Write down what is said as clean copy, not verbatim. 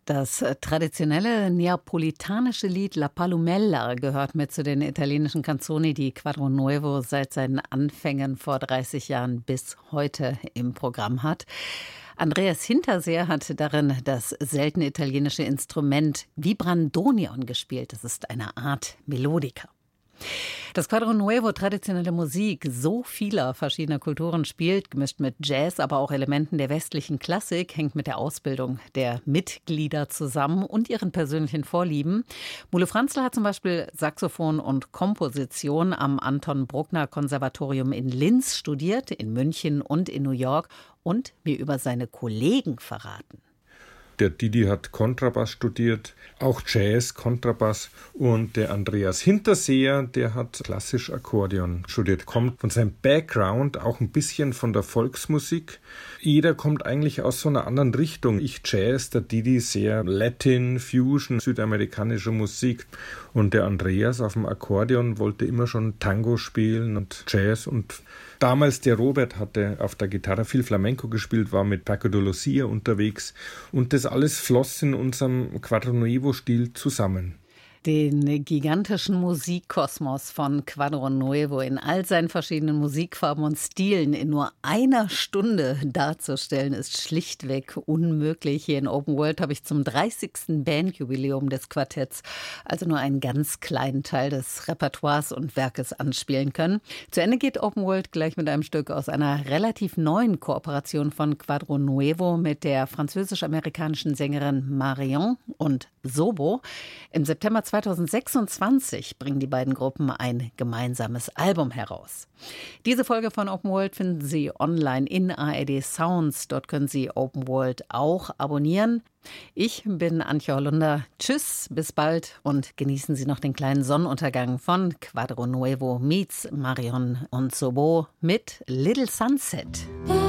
Das traditionelle neapolitanische Lied La Palomella gehört mit zu den italienischen Canzoni, die Quadro Nuevo seit seinen Anfängen vor 30 Jahren bis heute im Programm hat. Andreas Hinterseer hat darin das seltene italienische Instrument Vibrandonion gespielt. Das ist eine Art Melodica. Das Quadro Nuevo traditionelle Musik so vieler verschiedener Kulturen spielt, gemischt mit Jazz, aber auch Elementen der westlichen Klassik, hängt mit der Ausbildung der Mitglieder zusammen und ihren persönlichen Vorlieben. Mule Franzl hat zum Beispiel Saxophon und Komposition am Anton Bruckner Konservatorium in Linz studiert, in München und in New York und mir über seine Kollegen verraten. Der Didi hat Kontrabass studiert, auch Jazz, Kontrabass. Und der Andreas Hinterseer, der hat klassisch Akkordeon studiert. Kommt von seinem Background auch ein bisschen von der Volksmusik. Jeder kommt eigentlich aus so einer anderen Richtung. Ich Jazz, der Didi sehr Latin, Fusion, südamerikanische Musik. Und der Andreas auf dem Akkordeon wollte immer schon Tango spielen und Jazz. Und damals der Robert hatte auf der Gitarre viel Flamenco gespielt, war mit Paco de Lucia unterwegs. Und das alles floss in unserem Quadro Nuevo-Stil zusammen. Den gigantischen Musikkosmos von Quadro Nuevo in all seinen verschiedenen Musikfarben und Stilen in nur einer Stunde darzustellen, ist schlichtweg unmöglich. Hier in Open World habe ich zum 30. Bandjubiläum des Quartetts also nur einen ganz kleinen Teil des Repertoires und Werkes anspielen können. Zu Ende geht Open World gleich mit einem Stück aus einer relativ neuen Kooperation von Quadro Nuevo mit der französisch-amerikanischen Sängerin Marion und Sobo. Im September 2026 bringen die beiden Gruppen ein gemeinsames Album heraus. Diese Folge von Open World finden Sie online in ARD Sounds. Dort können Sie Open World auch abonnieren. Ich bin Antje Hollunder. Tschüss, bis bald und genießen Sie noch den kleinen Sonnenuntergang von Quadro Nuevo meets Marion und Sobo mit Little Sunset.